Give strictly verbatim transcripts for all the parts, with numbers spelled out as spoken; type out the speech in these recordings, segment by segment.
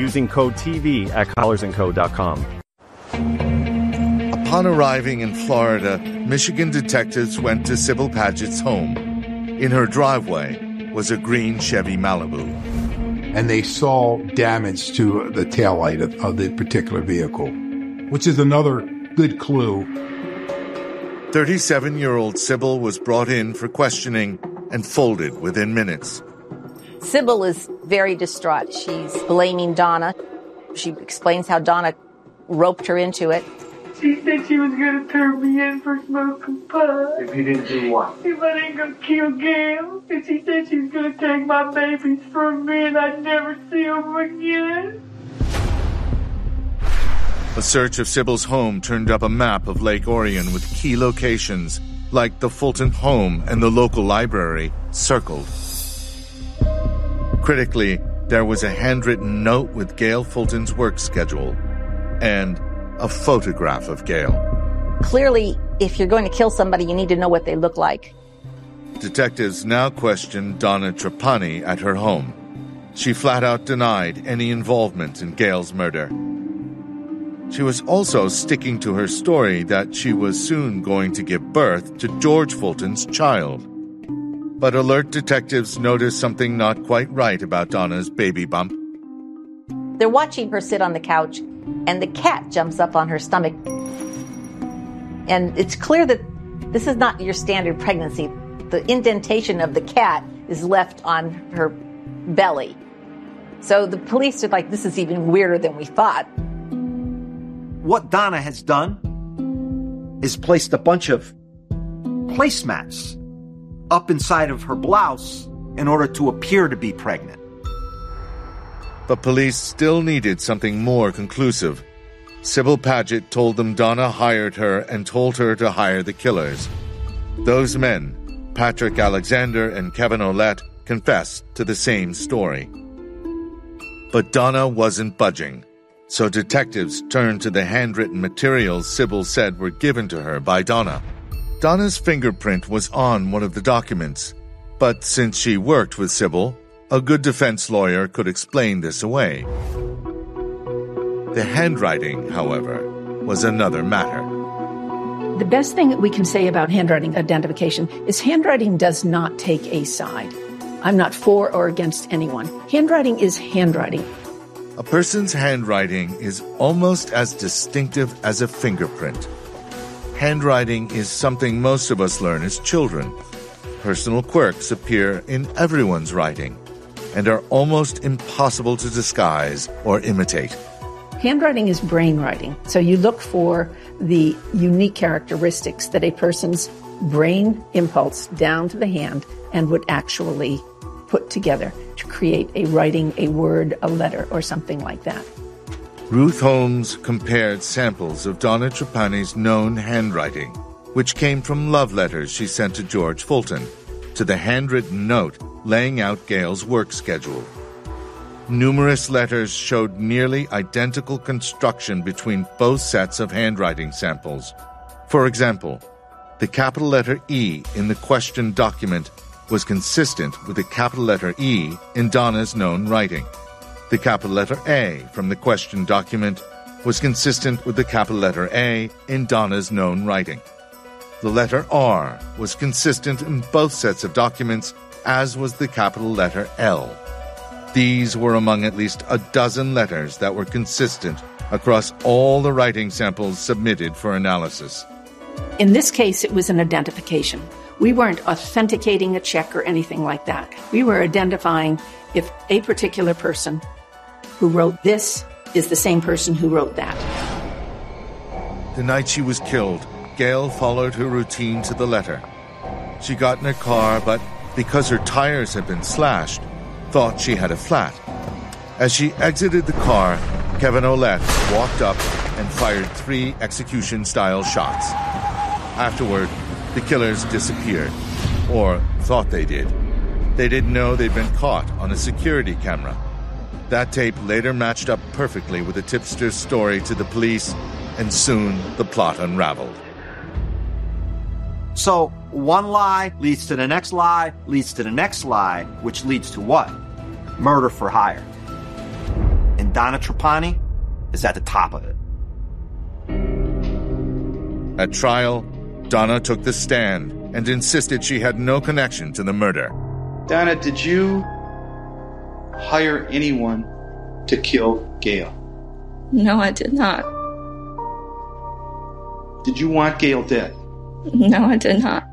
using code T V at collars and co dot com. Upon arriving in Florida, Michigan detectives went to Sybil Padgett's home. In her driveway was a green Chevy Malibu. And they saw damage to the taillight of, of the particular vehicle, which is another good clue. thirty-seven-year-old Sybil was brought in for questioning and folded within minutes. Sybil is very distraught. She's blaming Donna. She explains how Donna roped her into it. She said she was going to turn me in for smoking pot. If you didn't do what? If I didn't go kill Gail. And she said she was going to take my babies from me and I'd never see them again. A search of Sybil's home turned up a map of Lake Orion with key locations, like the Fulton home and the local library, circled. Critically, there was a handwritten note with Gail Fulton's work schedule and a photograph of Gail. Clearly, if you're going to kill somebody, you need to know what they look like. Detectives now questioned Donna Trapani at her home. She flat out denied any involvement in Gail's murder. She was also sticking to her story that she was soon going to give birth to George Fulton's child. But alert detectives noticed something not quite right about Donna's baby bump. They're watching her sit on the couch, and the cat jumps up on her stomach. And it's clear that this is not your standard pregnancy. The indentation of the cat is left on her belly. So the police are like, this is even weirder than we thought. What Donna has done is placed a bunch of placemats up inside of her blouse in order to appear to be pregnant. But police still needed something more conclusive. Sybil Padgett told them Donna hired her and told her to hire the killers. Those men, Patrick Alexander and Kevin Ouellette, confessed to the same story. But Donna wasn't budging, so detectives turned to the handwritten materials Sybil said were given to her by Donna. Donna's fingerprint was on one of the documents, but since she worked with Sybil, a good defense lawyer could explain this away. The handwriting, however, was another matter. The best thing that we can say about handwriting identification is handwriting does not take a side. I'm not for or against anyone. Handwriting is handwriting. A person's handwriting is almost as distinctive as a fingerprint. Handwriting is something most of us learn as children. Personal quirks appear in everyone's writing and are almost impossible to disguise or imitate. Handwriting is brain writing, so you look for the unique characteristics that a person's brain impulse down to the hand and would actually put together to create a writing, a word, a letter, or something like that. Ruth Holmes compared samples of Donna Trapani's known handwriting, which came from love letters she sent to George Fulton, to the handwritten note laying out Gail's work schedule. Numerous letters showed nearly identical construction between both sets of handwriting samples. For example, the capital letter E in the question document was consistent with the capital letter E in Donna's known writing. The capital letter A from the question document was consistent with the capital letter A in Donna's known writing. The letter R was consistent in both sets of documents, as was the capital letter L. These were among at least a dozen letters that were consistent across all the writing samples submitted for analysis. In this case, it was an identification. We weren't authenticating a check or anything like that. We were identifying if a particular person who wrote this is the same person who wrote that. The night she was killed, Gail followed her routine to the letter. She got in her car, but because her tires had been slashed, thought she had a flat. As she exited the car, Kevin Ouellette walked up and fired three execution-style shots. Afterward, the killers disappeared, or thought they did. They didn't know they'd been caught on a security camera. That tape later matched up perfectly with the tipster's story to the police, and soon the plot unraveled. So one lie leads to the next lie, leads to the next lie, which leads to what? Murder for hire. And and Donna Trapani is at the top of it. At trial, Donna took the stand and insisted she had no connection to the murder. Donna, did you hire anyone to kill Gail? No, I did not. Did you want Gail dead? No, I did not.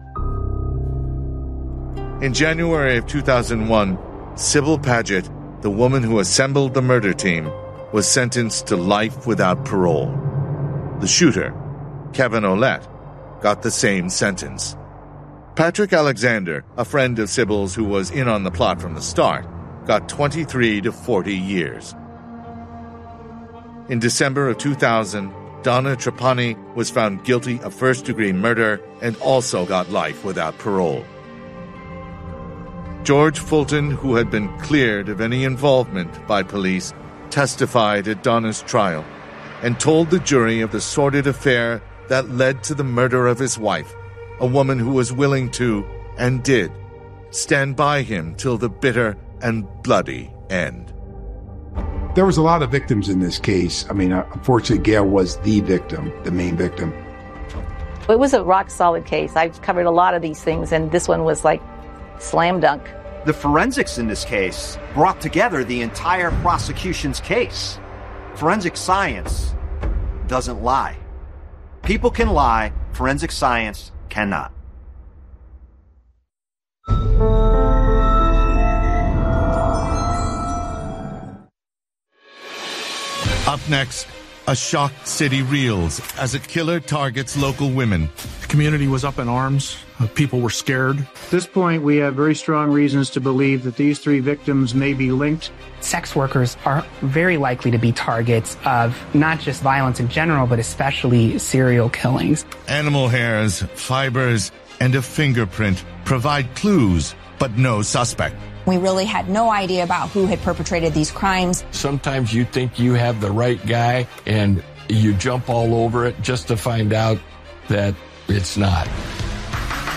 In January of two thousand one, Sybil Paget, the woman who assembled the murder team, was sentenced to life without parole. The shooter, Kevin Olette, got the same sentence. Patrick Alexander, a friend of Sybil's who was in on the plot from the start, got twenty-three to forty years. In December of two thousand, Donna Trapani was found guilty of first-degree murder and also got life without parole. George Fulton, who had been cleared of any involvement by police, testified at Donna's trial and told the jury of the sordid affair that led to the murder of his wife, a woman who was willing to, and did, stand by him till the bitter and bloody end. There was a lot of victims in this case. I mean, unfortunately, Gail was the victim, the main victim. It was a rock-solid case. I've covered a lot of these things, and this one was like slam dunk. The forensics in this case brought together the entire prosecution's case. Forensic science doesn't lie. People can lie, forensic science cannot. Up next, a shocked city reels as a killer targets local women. The community was up in arms. Uh, people were scared. At this point, we have very strong reasons to believe that these three victims may be linked. Sex workers are very likely to be targets of not just violence in general, but especially serial killings. Animal hairs, fibers, and a fingerprint provide clues, but no suspect. We really had no idea about who had perpetrated these crimes. Sometimes you think you have the right guy and you jump all over it just to find out that it's not.